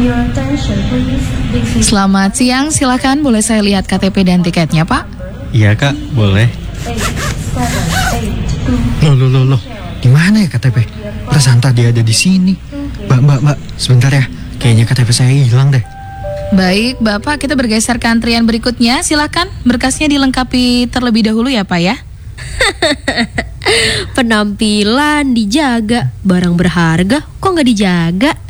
Selamat siang, silakan boleh saya lihat KTP dan tiketnya, Pak? Iya Kak, boleh. Loh, di mana ya KTP? Perasaan tadi ada di sini. Mbak, sebentar ya. Kayaknya KTP saya hilang deh. Baik, Bapak, kita bergeser ke antrian berikutnya. Silakan, berkasnya dilengkapi terlebih dahulu ya, Pak ya. Penampilan dijaga, barang berharga kok nggak dijaga?